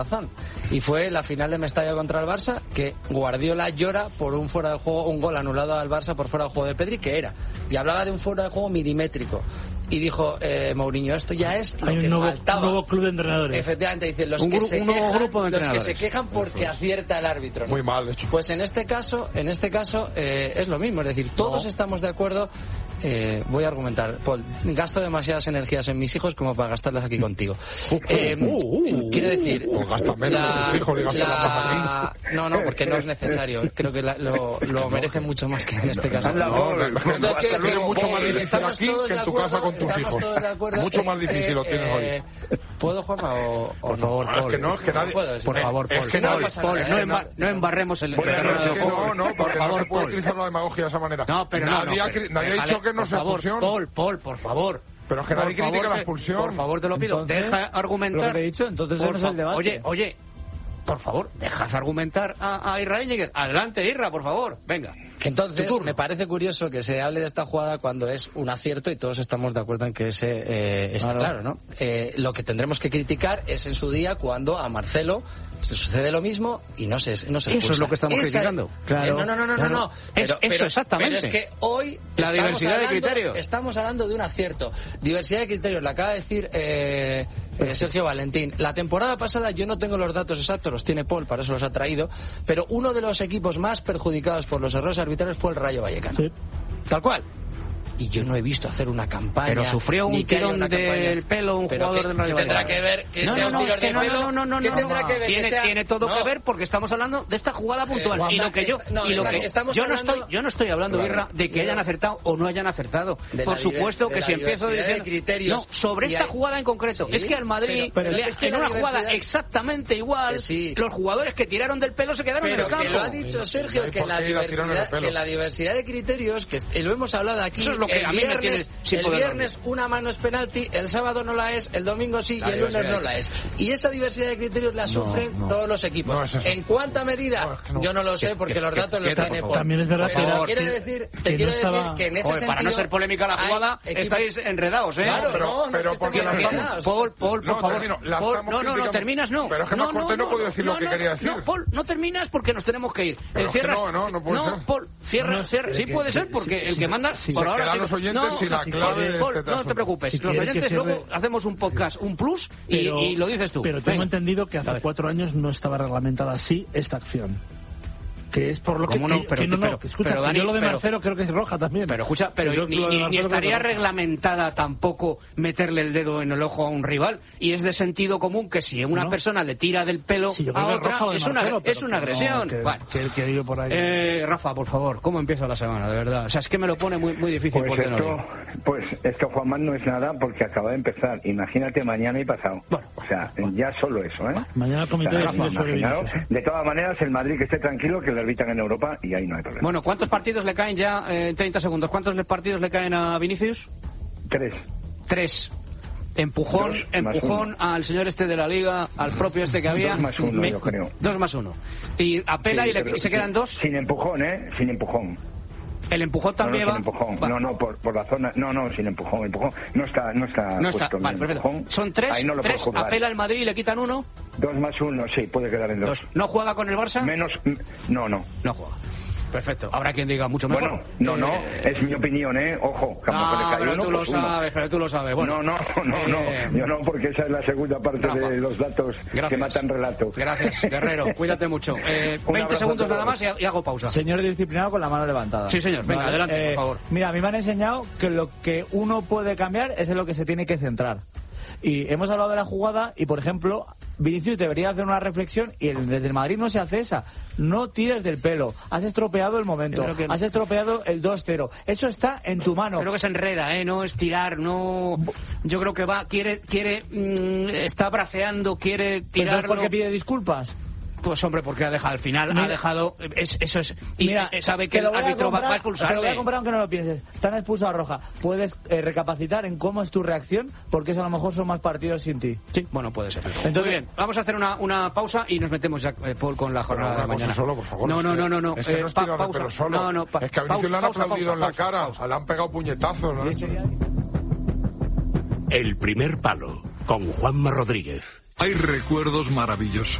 razón. Y fue la final de Mestalla contra el Barça, que Guardiola llora por un fuera de juego, un gol anulado al Barça por fuera de juego de Pedri, que era. Y hablaba de un fuera de juego milimétrico. Y dijo Mourinho, esto ya es lo que faltaba. Un nuevo club de entrenadores. Efectivamente, dice, los que se quejan porque acierta el árbitro, ¿no? Muy mal, de hecho. Pues en este caso es lo mismo, es decir, todos estamos de acuerdo. Voy a argumentar, Paul, gasto demasiadas energías en mis hijos como para gastarlas aquí contigo. Quiero decir, pues gasta menos en tus hijos y gasta más aquí. No, porque no es necesario. Creo que lo merece mucho más que en este caso. Es mucho más difícil aquí que en tu casa con tus hijos. Mucho más difícil lo tienes hoy. ¿Puedo, Juanma? Por favor, Paul. No, es que nadie... Por favor, Paul. No embarremos el terreno de juego. No, porque no se puede utilizar la demagogia de esa manera. No, pero nadie ha dicho que no sea expulsión. Paul, por favor. Pero es que nadie critica la expulsión. Por favor, te lo pido. Deja argumentar. Lo que he dicho, entonces no es el debate. Oye, por favor, dejas argumentar a Irra Íñiguez. Adelante, Irra, por favor. Venga. Entonces, me parece curioso que se hable de esta jugada cuando es un acierto y todos estamos de acuerdo en que está claro, ¿no? Lo que tendremos que criticar es en su día cuando a Marcelo se sucede lo mismo y no se expulsa. Eso es lo que estamos criticando. Claro. No. Eso exactamente. Pero es que hoy la diversidad de criterios. Estamos hablando de un acierto. Diversidad de criterios, lo acaba de decir Sergio Valentín. La temporada pasada, yo no tengo los datos exactos, los tiene Paul, para eso los ha traído, pero uno de los equipos más perjudicados por los errores arbitrales fue el Rayo Vallecano. Sí. Tal cual. Y yo no he visto hacer una campaña. Pero sufrió un tirón del pelo un jugador del Rayo Vallecano. ¿Tendrá que ver que sea un tirón del pelo? No. ¿Qué tendrá que ver? Tiene todo que ver porque estamos hablando de esta jugada puntual. Yo no estoy hablando, Irra, de que hayan acertado o no hayan acertado. Por supuesto que si empiezo diciendo... No, sobre esta jugada en concreto. Es que al Madrid, en una jugada exactamente igual, los jugadores que tiraron del pelo se quedaron en el campo. Pero que lo ha dicho Sergio, que la diversidad de criterios, que lo hemos hablado aquí... El viernes una mano es penalti, el sábado no la es, el domingo sí y el lunes no la es. Y esa diversidad de criterios la sufren todos los equipos. ¿En cuánta medida? Yo no lo sé porque los datos los tiene Paul. También es verdad que quiero decir que en ese sentido... Para no ser polémica la jugada, estáis enredados, ¿eh? Claro, pero porque la estamos... Paul, por favor. No, terminas no. Pero es que más cortés no puedo decir lo que quería decir. No, Paul, no terminas porque nos tenemos que ir. No puede ser. No, Paul, cierra. Sí puede ser porque el que manda por ahora... Los oyentes y la clave no te preocupes, los oyentes luego hacemos un podcast, un plus y lo dices tú. Pero tengo entendido que hace 4 años no estaba reglamentada así esta acción. Que es por lo que... Escucha, Dani, yo lo de Marcelo creo que es roja también. Pero escucha, ni estaría reglamentada tampoco meterle el dedo en el ojo a un rival. Y es de sentido común que si una persona le tira del pelo a otra, es una agresión. Rafa, por favor, ¿cómo empieza la semana, de verdad? O sea, es que me lo pone muy difícil. Pues esto, Juanma, no es nada porque acaba de empezar. Imagínate mañana y pasado. Bueno, o sea, ya solo eso, ¿eh? Mañana comité de todas maneras, el Madrid que esté tranquilo, que arbitran en Europa y ahí no hay problema. Bueno, ¿cuántos partidos le caen ya en 30 segundos? ¿Cuántos partidos le caen a Vinicius? 3. Empujón al señor este de la Liga, al propio este que había. 2+1, yo creo. 2+1. Y apela y se quedan 2. Sin empujón, sin empujón. El empujón también va. Sin empujón. No, por la zona. No, sin empujón. Empujón no está puesto. Vale, perfecto. Son 3. Ahí no lo 3. Apela el Madrid y le quitan 1. 2+1, sí, puede quedar en 2. ¿No juega con el Barça? No juega. Perfecto. Habrá quien diga mucho mejor. Bueno, no, es mi opinión, Ojo, pero tú lo sabes. Bueno, no. Yo no, porque esa es la segunda parte de los datos que matan relato. Gracias, Guerrero. Cuídate mucho. 20 segundos nada más y hago pausa. Señor disciplinado con la mano levantada. Sí, señor. Venga, adelante, por favor. Mira, a mí me han enseñado que lo que uno puede cambiar es en lo que se tiene que centrar. Y hemos hablado de la jugada y, por ejemplo, Vinicius debería hacer una reflexión y desde el Madrid no se hace esa. No tires del pelo. Has estropeado el momento. Has estropeado el 2-0. Eso está en tu mano. Creo que se enreda, no es tirar, no... Yo creo que está braceando, quiere tirarlo. ¿Entonces por qué pide disculpas? Pues hombre, porque ha dejado al final, eso es, y mira, sabe que el árbitro va a expulsarle. Te lo voy a comprar aunque no lo pienses. Te han expulsado a roja. Puedes recapacitar en cómo es tu reacción, porque eso a lo mejor son más partidos sin ti. Sí, bueno, puede ser. Entonces, muy bien, vamos a hacer una pausa y nos metemos ya, Paul, con la jornada de mañana. Solo, por favor. No. Es que no es tirar de pelo solo. Es que a Vinicius le han aplaudido en la cara, le han pegado puñetazos, ¿no? El primer palo, con Juanma Rodríguez. Hay recuerdos maravillosos.